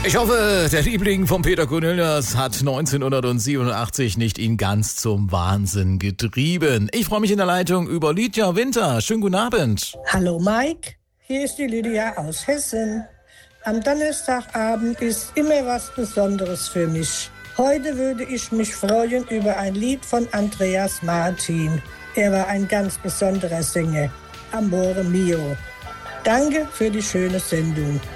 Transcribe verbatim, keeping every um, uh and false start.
Ich hoffe, der Liebling von Peter Cornelius hat neunzehnhundertsiebenundachtzig nicht ihn ganz zum Wahnsinn getrieben. Ich freue mich in der Leitung über Lydia Winter. Schönen guten Abend. Hallo Mike, hier ist die Lydia aus Hessen. Am Donnerstagabend ist immer was Besonderes für mich. Heute würde ich mich freuen über ein Lied von Andreas Martin. Er war ein ganz besonderer Sänger. Amore mio. Danke für die schöne Sendung.